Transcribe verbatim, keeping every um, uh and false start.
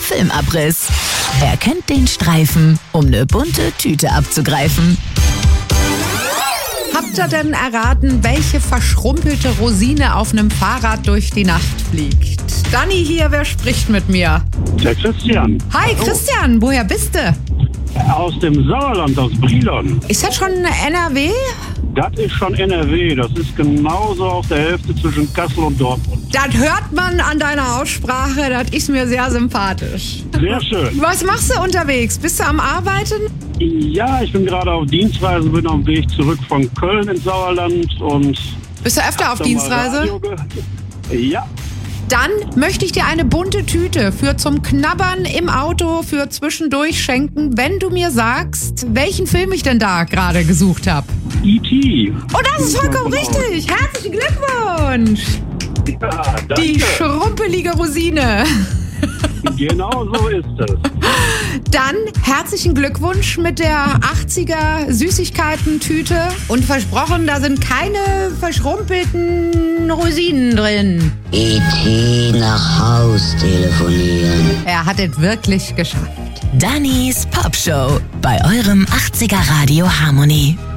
Filmabriss. Er kennt den Streifen, um eine bunte Tüte abzugreifen. Habt ihr denn erraten, welche verschrumpelte Rosine auf einem Fahrrad durch die Nacht fliegt? Dani hier, wer spricht mit mir? Der Christian. Hi Christian, woher bist du? Aus dem Sauerland, aus Brilon. Ist das schon N R W? Das ist schon N R W. Das ist genauso auf der Hälfte zwischen Kassel und Dortmund. Das hört man an deiner Aussprache, das ist mir sehr sympathisch. Sehr schön. Was machst du unterwegs? Bist du am Arbeiten? Ja, ich bin gerade auf Dienstreise, bin auf dem Weg zurück von Köln ins Sauerland und... Bist du öfter auf hab da mal Dienstreise? Radio gehört. Ja. Dann möchte ich dir eine bunte Tüte für zum Knabbern im Auto, für zwischendurch schenken, wenn du mir sagst, welchen Film ich denn da gerade gesucht habe. E T Oh, das ist vollkommen richtig. Herzlichen Glückwunsch. Ja, danke. Die schrumpelige Rosine. Genau so ist es. Dann herzlichen Glückwunsch mit der achtziger Süßigkeiten-Tüte. Und versprochen, da sind keine verschrumpelten Rosinen drin. E T nach Haus telefonieren. Er hat es wirklich geschafft. Dannys Popshow bei eurem achtziger Radio Harmonie.